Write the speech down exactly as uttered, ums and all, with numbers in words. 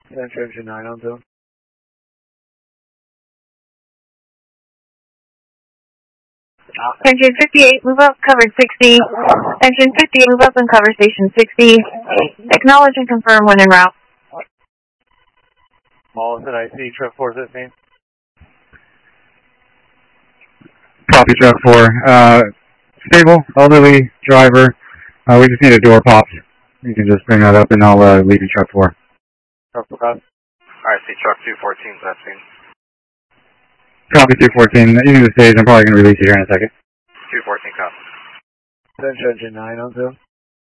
Central Engine nine on zone. Engine fifty-eight, move up, cover sixty. Engine fifty-eight, move up and cover station sixty. Acknowledge and confirm when en route. All is it I C, truck four fifteen. Copy, truck four. Uh, stable, elderly driver. Uh, we just need a door pop. You can just bring that up and I'll uh, leave you truck four. Truck four, copy. I see truck two fourteen, that's seen. Copy two fourteen. You need to stage. I'm probably going to release you here in a second. two fourteen, copy. Central Engine nine on zone.